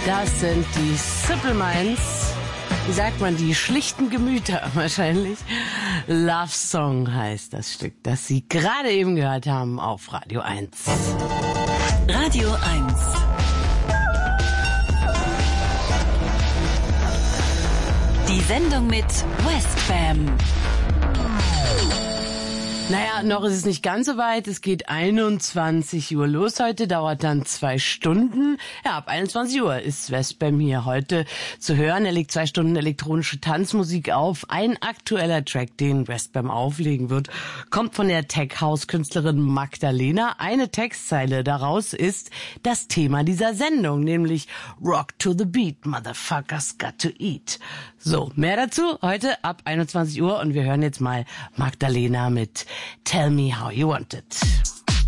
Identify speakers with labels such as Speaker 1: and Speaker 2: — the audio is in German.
Speaker 1: Das sind die Simple Minds. Wie sagt man, die schlichten Gemüter wahrscheinlich. Love Song heißt das Stück, das Sie gerade eben gehört haben auf Radio 1.
Speaker 2: Radio 1. Die Sendung mit Westbam.
Speaker 1: Naja, noch ist es nicht ganz so weit. Es geht 21 Uhr los heute, dauert dann 2 Stunden. Ja, ab 21 Uhr ist Westbam hier heute zu hören. Er legt 2 Stunden elektronische Tanzmusik auf. Ein aktueller Track, den Westbam auflegen wird, kommt von der Tech-House-Künstlerin Magdalena. Eine Textzeile daraus ist das Thema dieser Sendung, nämlich Rock to the Beat, Motherfuckers got to eat. So, mehr dazu heute ab 21 Uhr und wir hören jetzt mal Magdalena mit Tell Me How You Want It.